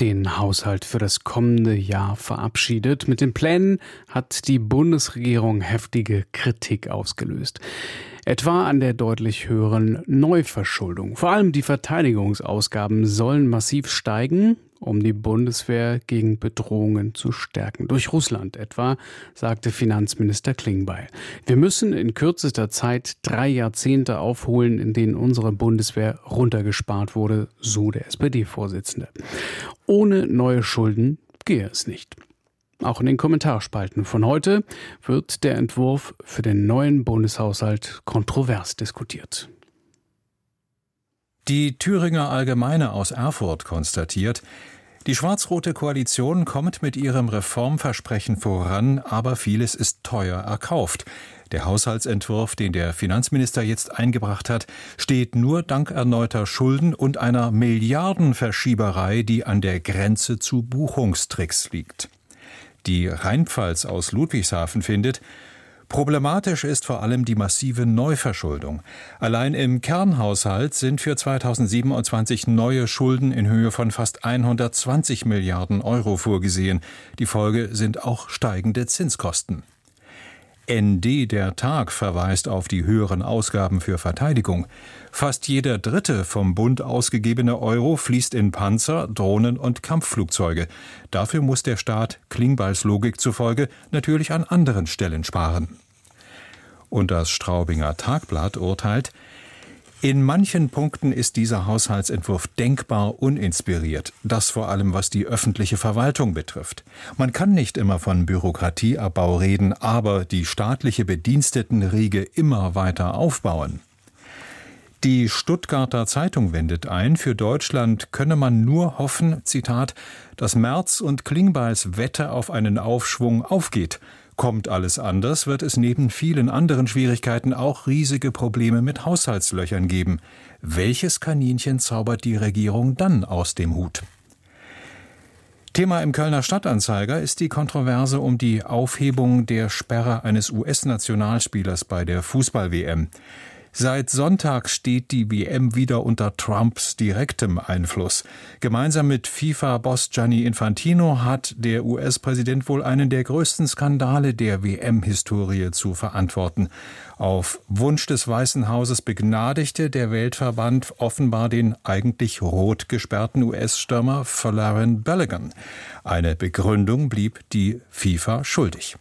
den Haushalt für das kommende Jahr verabschiedet. Mit den Plänen hat die Bundesregierung heftige Kritik ausgelöst. Etwa an der deutlich höheren Neuverschuldung. Vor allem die Verteidigungsausgaben sollen massiv steigen, um die Bundeswehr gegen Bedrohungen zu stärken. Durch Russland etwa, sagte Finanzminister Klingbeil. Wir müssen in kürzester Zeit 3 Jahrzehnte aufholen, in denen unsere Bundeswehr runtergespart wurde, so der SPD-Vorsitzende. Ohne neue Schulden gehe es nicht. Auch in den Kommentarspalten von heute wird der Entwurf für den neuen Bundeshaushalt kontrovers diskutiert. Die Thüringer Allgemeine aus Erfurt konstatiert, die schwarz-rote Koalition kommt mit ihrem Reformversprechen voran, aber vieles ist teuer erkauft. Der Haushaltsentwurf, den der Finanzminister jetzt eingebracht hat, steht nur dank erneuter Schulden und einer Milliardenverschieberei, die an der Grenze zu Buchungstricks liegt. Die Rheinpfalz aus Ludwigshafen findet, problematisch ist vor allem die massive Neuverschuldung. Allein im Kernhaushalt sind für 2027 neue Schulden in Höhe von fast 120 Milliarden Euro vorgesehen. Die Folge sind auch steigende Zinskosten. ND der Tag verweist auf die höheren Ausgaben für Verteidigung. Fast jeder dritte vom Bund ausgegebene Euro fließt in Panzer, Drohnen und Kampfflugzeuge. Dafür muss der Staat Klingbeils Logik zufolge natürlich an anderen Stellen sparen. Und das Straubinger Tagblatt urteilt, in manchen Punkten ist dieser Haushaltsentwurf denkbar uninspiriert. Das vor allem, was die öffentliche Verwaltung betrifft. Man kann nicht immer von Bürokratieabbau reden, aber die staatliche Bedienstetenriege immer weiter aufbauen. Die Stuttgarter Zeitung wendet ein, für Deutschland könne man nur hoffen, Zitat, dass Merz und Klingbeils Wette auf einen Aufschwung aufgeht. Kommt alles anders, wird es neben vielen anderen Schwierigkeiten auch riesige Probleme mit Haushaltslöchern geben. Welches Kaninchen zaubert die Regierung dann aus dem Hut? Thema im Kölner Stadtanzeiger ist die Kontroverse um die Aufhebung der Sperre eines US-Nationalspielers bei der Fußball-WM. Seit Sonntag steht die WM wieder unter Trumps direktem Einfluss. Gemeinsam mit FIFA-Boss Gianni Infantino hat der US-Präsident wohl einen der größten Skandale der WM-Historie zu verantworten. Auf Wunsch des Weißen Hauses begnadigte der Weltverband offenbar den eigentlich rot gesperrten US-Stürmer Folarin Balogun. Eine Begründung blieb die FIFA schuldig.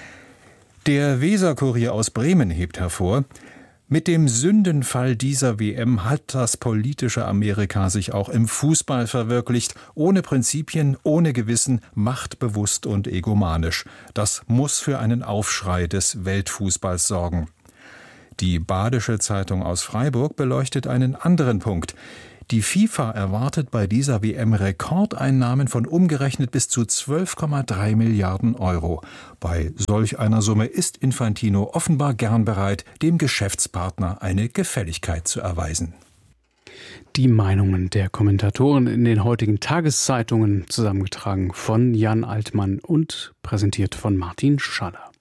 Der Weser-Kurier aus Bremen hebt hervor, mit dem Sündenfall dieser WM hat das politische Amerika sich auch im Fußball verwirklicht, ohne Prinzipien, ohne Gewissen, machtbewusst und egomanisch. Das muss für einen Aufschrei des Weltfußballs sorgen. Die Badische Zeitung aus Freiburg beleuchtet einen anderen Punkt. Die FIFA erwartet bei dieser WM Rekordeinnahmen von umgerechnet bis zu 12,3 Milliarden Euro. Bei solch einer Summe ist Infantino offenbar gern bereit, dem Geschäftspartner eine Gefälligkeit zu erweisen. Die Meinungen der Kommentatoren in den heutigen Tageszeitungen, zusammengetragen von Jan Altmann und präsentiert von Martin Schaller.